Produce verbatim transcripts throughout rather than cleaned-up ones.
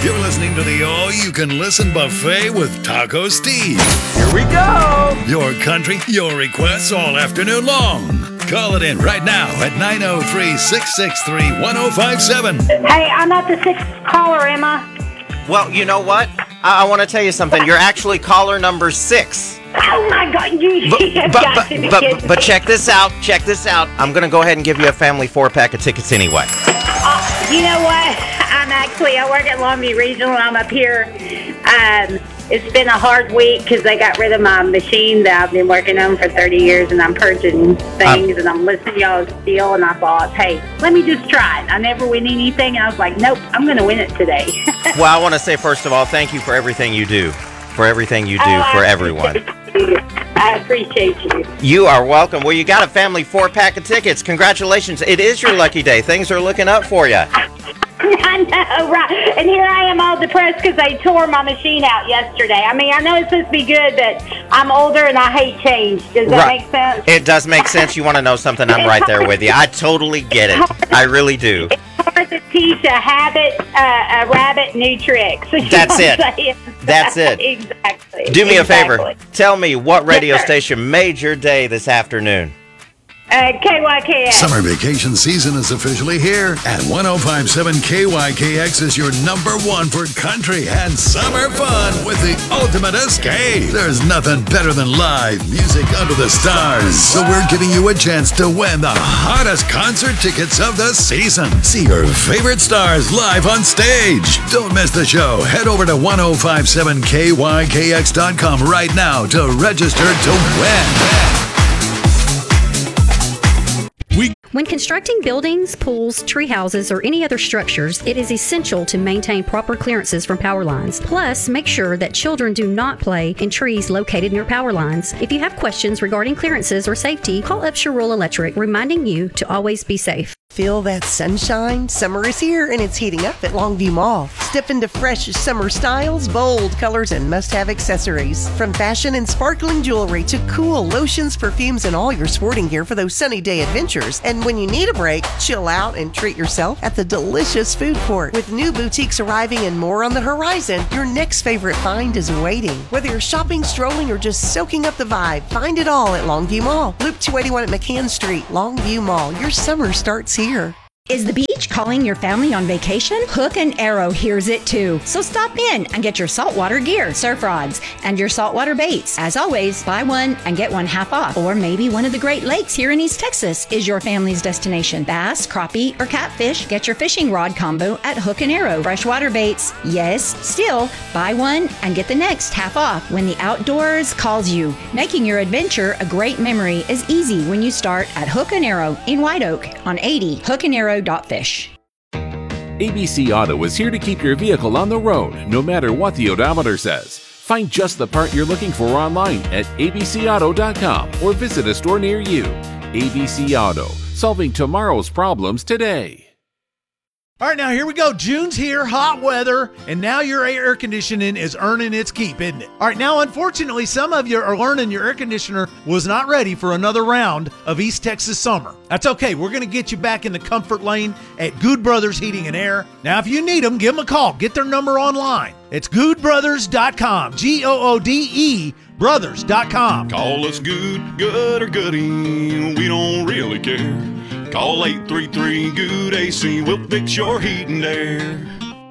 You're listening to the all-you-can-listen buffet with Taco Steve. Here we go. Your country, your requests all afternoon long. Call it in right now at nine oh three, six six three, one oh five seven. Hey, I'm not the sixth caller, am I? Well, you know what? I, I want to tell you something. You're actually caller number six. Oh, my God. You But, have but, got but, to be but, kidding but me. check this out. Check this out. I'm going to go ahead and give you a family four-pack of tickets anyway. Uh, you know what? I'm actually, I work at Longview Regional, and I'm up here. Um, it's been a hard week because they got rid of my machine that I've been working on for thirty years, and I'm purging things, um, and I'm listening to y'all steal, and I thought, hey, let me just try it. I never win anything, and I was like, nope, I'm going to win it today. Well, I want to say, first of all, thank you for everything you do. For everything you do Oh, for I everyone. appreciate you. I appreciate you. You are welcome. Well, you got a family four-pack of tickets. Congratulations. It is your lucky day. Things are looking up for you. I know, right? And here I am all depressed because they tore my machine out yesterday. I mean, I know it's supposed to be good, but I'm older and I hate change. Does that Right. make sense? It does make sense. You want to know something? I'm right there with you. I totally get it. I really do. It's hard to teach a habit, uh, a rabbit new tricks. You That's know it. what I'm saying? That's it. Exactly. Do me a favor. Exactly. Tell me what radio Yes, sir. station made your day this afternoon. Uh, K Y K S. Summer vacation season is officially here, and one oh five point seven K Y K X is your number one for country and summer fun with the ultimate escape. There's nothing better than live music under the stars, so we're giving you a chance to win the hottest concert tickets of the season. See your favorite stars live on stage. Don't miss the show. Head over to ten fifty-seven K Y K X dot com right now to register to win. When constructing buildings, pools, tree houses, or any other structures, it is essential to maintain proper clearances from power lines. Plus, make sure that children do not play in trees located near power lines. If you have questions regarding clearances or safety, call Upshur Rural Electric, reminding you to always be safe. Feel that sunshine? Summer is here and it's heating up at Longview Mall. Step into fresh summer styles, bold colors, and must-have accessories. From fashion and sparkling jewelry to cool lotions, perfumes, and all your sporting gear for those sunny day adventures. And when you need a break, chill out and treat yourself at the delicious food court. With new boutiques arriving and more on the horizon, your next favorite find is waiting. Whether you're shopping, strolling, or just soaking up the vibe, find it all at Longview Mall. Loop two eighty-one at McCann Street, Longview Mall. Your summer starts here. Is the beach calling your family on vacation? Hook and Arrow hears it too. So stop in and get your saltwater gear, surf rods, and your saltwater baits. As always, buy one and get one half off. Or maybe one of the Great Lakes here in East Texas is your family's destination. Bass, crappie, or catfish, get your fishing rod combo at Hook and Arrow. Freshwater baits, yes, still, buy one and get the next half off when the outdoors calls you. Making your adventure a great memory is easy when you start at Hook and Arrow in White Oak on eighty hook and arrow dot fish. A B C Auto is here to keep your vehicle on the road, no matter what the odometer says. Find just the part you're looking for online at a b c auto dot com or visit a store near you. A B C Auto, solving tomorrow's problems today. All right, now here we go. June's here, hot weather, and now your air conditioning is earning its keep, isn't it? All right, now unfortunately, some of you are learning your air conditioner was not ready for another round of East Texas summer. That's okay. We're going to get you back in the comfort lane at Good Brothers Heating and Air. Now, if you need them, give them a call. Get their number online. It's good brothers dot com, G O O D E, brothers dot com. Call us good, good or goody, we don't really care. Call eight three three, good A C, we'll fix your heat and air.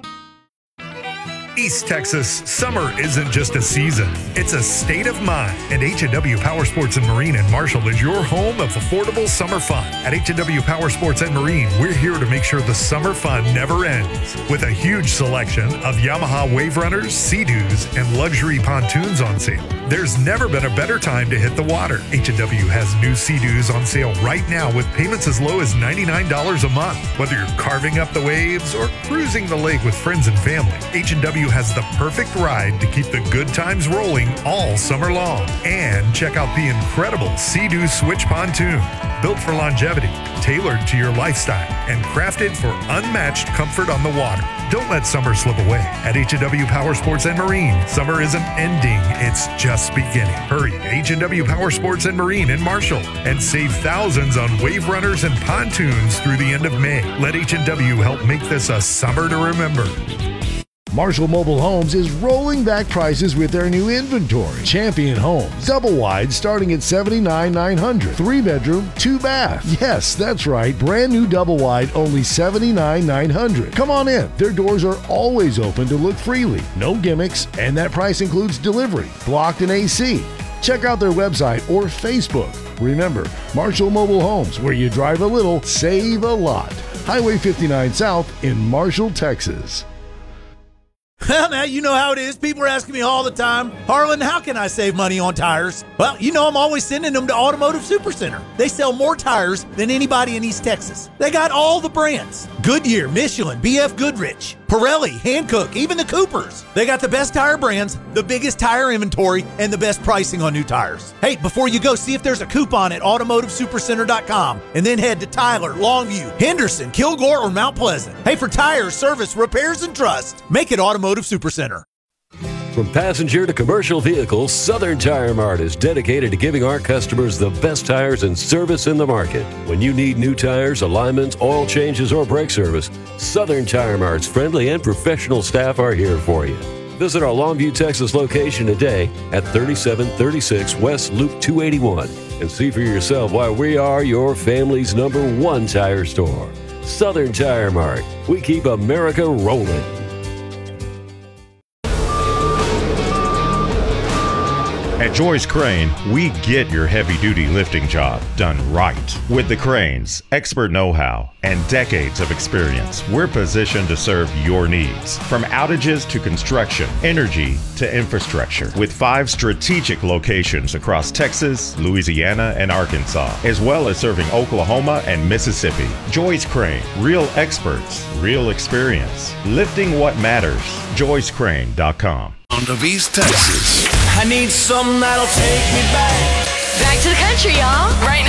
East Texas, summer isn't just a season, it's a state of mind. And H and W Power Sports and Marine in Marshall is your home of affordable summer fun. At H and W Power Sports and Marine, we're here to make sure the summer fun never ends. With a huge selection of Yamaha Wave Runners, Sea-Doos, and luxury pontoons on sale. There's never been a better time to hit the water. H and W has new Sea-Doos on sale right now with payments as low as ninety-nine dollars a month. Whether you're carving up the waves or cruising the lake with friends and family, H and W has the perfect ride to keep the good times rolling all summer long. And check out the incredible Sea-Doo Switch Pontoon. Built for longevity, tailored to your lifestyle, and crafted for unmatched comfort on the water. Don't let summer slip away. At H and W Power Sports and Marine, summer isn't ending, it's just beginning. Hurry, H and W Power Sports and Marine in Marshall, and save thousands on wave runners and pontoons through the end of May. Let H and W help make this a summer to remember. Marshall Mobile Homes is rolling back prices with their new inventory. Champion Homes, double wide starting at seventy-nine thousand nine hundred dollars. Three bedroom, two bath. Yes, that's right. Brand new double wide, only seventy-nine thousand nine hundred dollars. Come on in. Their doors are always open to look freely. No gimmicks, and that price includes delivery, blocked and A C. Check out their website or Facebook. Remember, Marshall Mobile Homes, where you drive a little, save a lot. Highway fifty-nine South in Marshall, Texas. Well, now you know how it is. People are asking me all the time, Harlan, how can I save money on tires? Well, you know I'm always sending them to Automotive Supercenter. They sell more tires than anybody in East Texas. They got all the brands. Goodyear, Michelin, B F Goodrich, Pirelli, Hankook, even the Coopers. They got the best tire brands, the biggest tire inventory, and the best pricing on new tires. Hey, before you go, see if there's a coupon at automotive supercenter dot com and then head to Tyler, Longview, Henderson, Kilgore, or Mount Pleasant. Hey, for tires, service, repairs, and trust, make it Automotive Supercenter. From passenger to commercial vehicles, Southern Tire Mart is dedicated to giving our customers the best tires and service in the market. When you need new tires, alignments, oil changes, or brake service, Southern Tire Mart's friendly and professional staff are here for you. Visit our Longview, Texas location today at thirty-seven thirty-six West Loop two eighty-one and see for yourself why we are your family's number one tire store. Southern Tire Mart. We keep America rolling. At Joyce Crane, we get your heavy-duty lifting job done right. With the cranes, expert know-how, and decades of experience, we're positioned to serve your needs. From outages to construction, energy to infrastructure, with five strategic locations across Texas, Louisiana, and Arkansas, as well as serving Oklahoma and Mississippi. Joyce Crane, real experts, real experience. Lifting what matters. joyce crane dot com. On of East Texas. I need something that'll take me back. Back to the country, y'all. Right now.